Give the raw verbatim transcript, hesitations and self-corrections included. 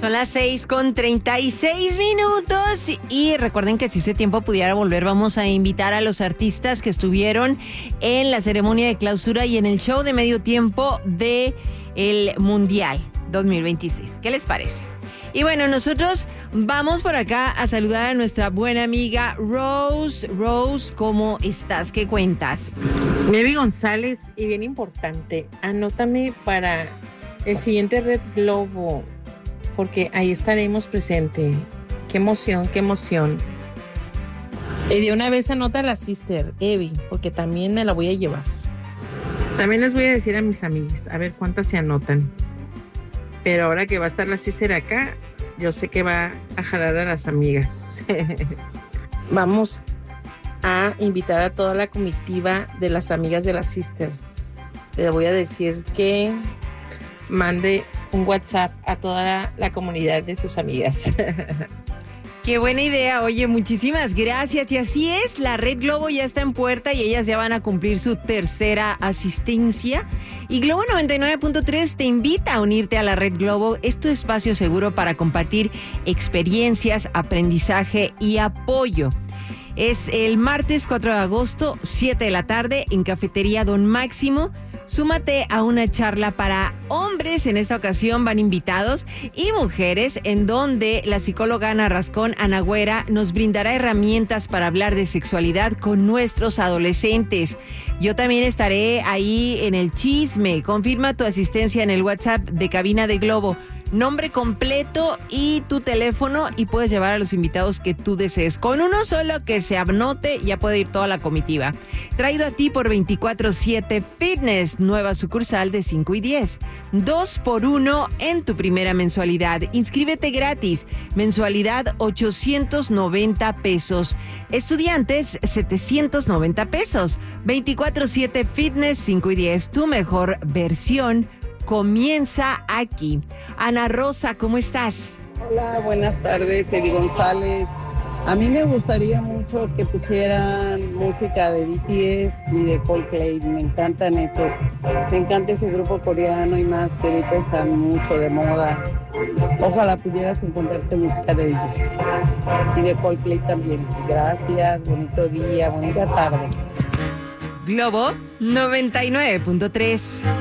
Son las seis con treinta y seis minutos y recuerden que si ese tiempo pudiera volver, vamos a invitar a los artistas que estuvieron en la ceremonia de clausura y en el show de medio tiempo de el Mundial dos mil veintiséis. ¿Qué les parece? Y bueno, nosotros vamos por acá a saludar a nuestra buena amiga Rose. Rose, ¿cómo estás? ¿Qué cuentas? Evi González, y bien importante, anótame para el siguiente Red Globo, porque ahí estaremos presente. Qué emoción, qué emoción. Y de una vez anota a la sister, Evi, porque también me la voy a llevar. También les voy a decir a mis amigas, a ver cuántas se anotan. Pero ahora que va a estar la sister acá, yo sé que va a jalar a las amigas. Vamos a invitar a toda la comitiva de las amigas de la sister. Le voy a decir que mande un WhatsApp a toda la, la comunidad de sus amigas. Qué buena idea, oye, muchísimas gracias. Y así es, la Red Globo ya está en puerta y ellas ya van a cumplir su tercera asistencia. Y Globo noventa y nueve punto tres te invita a unirte a la Red Globo. Es tu espacio seguro para compartir experiencias, aprendizaje y apoyo. Es el martes cuatro de agosto, siete de la tarde, en Cafetería Don Máximo. Súmate a una charla para hombres, en esta ocasión van invitados, y mujeres, en donde la psicóloga Ana Rascón, Ana Güera, nos brindará herramientas para hablar de sexualidad con nuestros adolescentes. Yo también estaré ahí en el chisme. Confirma tu asistencia en el WhatsApp de Cabina de Globo. Nombre completo y tu teléfono y puedes llevar a los invitados que tú desees. Con uno solo que se anote ya puede ir toda la comitiva. Traído a ti por veinticuatro siete Fitness, nueva sucursal de cinco y diez. Dos por uno en tu primera mensualidad. Inscríbete gratis. Mensualidad ochocientos noventa pesos. Estudiantes setecientos noventa pesos. veinticuatro siete Fitness cinco y diez. Tu mejor versión comienza aquí. Ana Rosa, ¿cómo estás? Hola, buenas tardes, Eddie González. A mí me gustaría mucho que pusieran música de B T S y de Coldplay. Me encantan esos. Me encanta ese grupo coreano y más que ahorita están mucho de moda. Ojalá pudieras encontrarte música de ellos. Y de Coldplay también. Gracias, bonito día, bonita tarde. Globo noventa y nueve punto tres.